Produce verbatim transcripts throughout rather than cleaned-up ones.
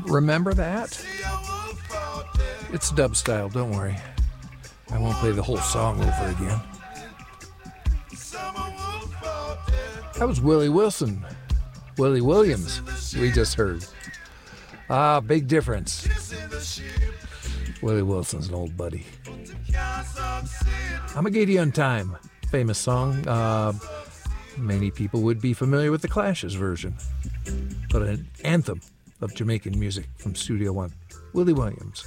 Remember that? It's dub style, don't worry. I won't play the whole song over again. That was Willie Wilson. Willie Williams, we just heard. Ah, big difference. Willie Wilson's an old buddy. Armageddon Time, famous song. Uh, many people would be familiar with the Clash's version, but an anthem of Jamaican music from Studio One. Willie Williams.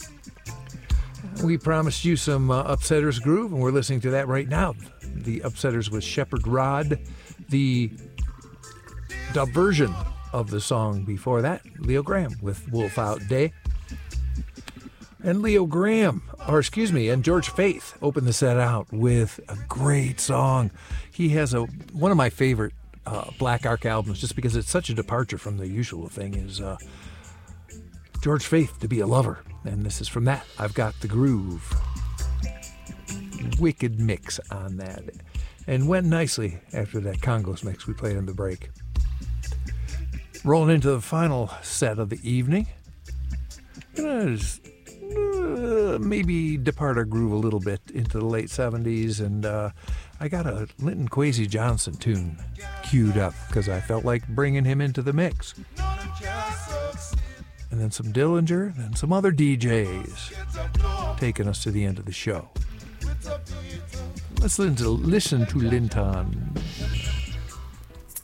We promised you some uh, Upsetters groove, and we're listening to that right now. The Upsetters with Shepherd Rod. The dub version of the song before that, Leo Graham with Wolf Out Day. And Leo Graham, or excuse me, and George Faith opened the set out with a great song. He has a one of my favorite uh, Black Ark albums, just because it's such a departure from the usual thing, is uh, George Faith, To Be a Lover. And this is from that. I've Got the Groove. Wicked mix on that. And went nicely after that Congos mix we played in the break. Rolling into the final set of the evening. Gonna just, uh, maybe depart our groove a little bit into the late seventies, and uh, I got a Linton Kwesi Johnson tune queued up because I felt like bringing him into the mix. And then some Dillinger, then some other D Js taking us to the end of the show. Let's listen to, listen to Linton.